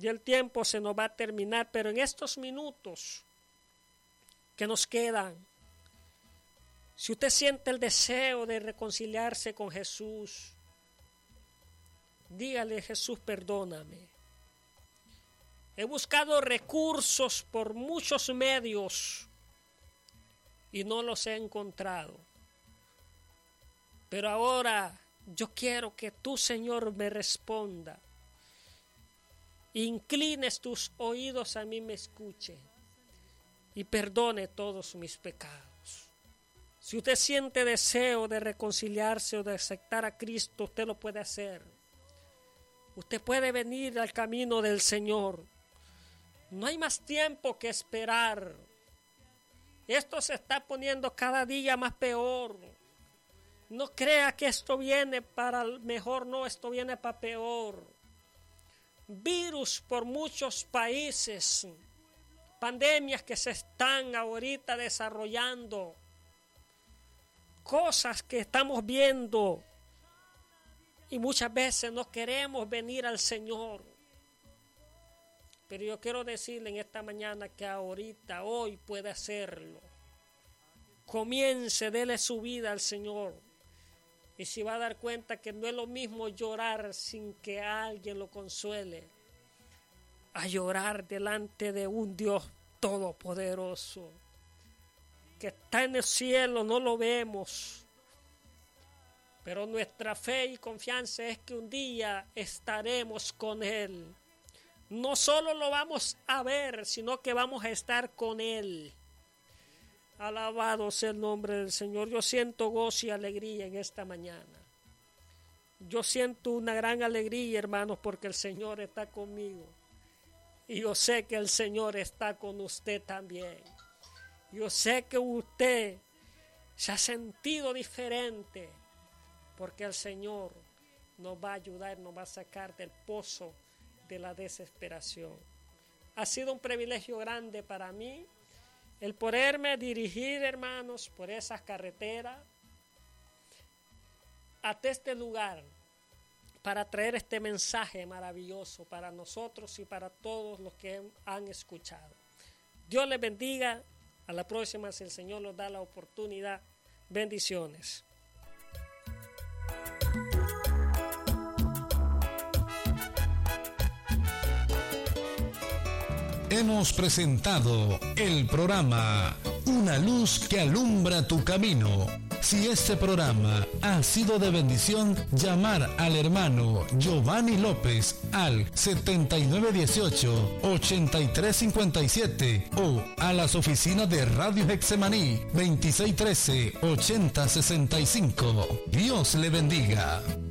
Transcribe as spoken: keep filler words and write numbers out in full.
y el tiempo se nos va a terminar, pero en estos minutos que nos quedan, si usted siente el deseo de reconciliarse con Jesús, dígale: Jesús, perdóname. He buscado recursos por muchos medios y no los he encontrado. Pero ahora yo quiero que tú, Señor, me responda. Inclines tus oídos a mí, me escuche y perdone todos mis pecados. Si usted siente deseo de reconciliarse o de aceptar a Cristo, usted lo puede hacer. Usted puede venir al camino del Señor. No hay más tiempo que esperar. Esto se está poniendo cada día más peor. No crea que esto viene para mejor, no, esto viene para peor. Virus por muchos países, pandemias que se están ahorita desarrollando, cosas que estamos viendo y muchas veces no queremos venir al Señor. Pero yo quiero decirle en esta mañana que ahorita, hoy puede hacerlo. Comience, dele su vida al Señor. Y se va a dar cuenta que no es lo mismo llorar sin que alguien lo consuele, a llorar delante de un Dios todopoderoso, que está en el cielo, no lo vemos. Pero nuestra fe y confianza es que un día estaremos con Él. No solo lo vamos a ver, sino que vamos a estar con Él. Alabado sea el nombre del Señor. Yo siento gozo y alegría en esta mañana. Yo siento una gran alegría, hermanos, porque el Señor está conmigo. Y yo sé que el Señor está con usted también. Yo sé que usted se ha sentido diferente, porque el Señor nos va a ayudar, nos va a sacar del pozo de la desesperación. Ha sido un privilegio grande para mí el poderme dirigir, hermanos, por esas carreteras hasta este lugar para traer este mensaje maravilloso para nosotros y para todos los que han escuchado. Dios les bendiga. A la próxima, si el Señor nos da la oportunidad. Bendiciones. Hemos presentado el programa Una luz que alumbra tu camino. Si este programa ha sido de bendición, llamar al hermano Giovanni López al setenta y nueve dieciocho, ochenta y tres cincuenta y siete o a las oficinas de Radio Getsemaní veintiséis trece, ochenta sesenta y cinco. Dios le bendiga.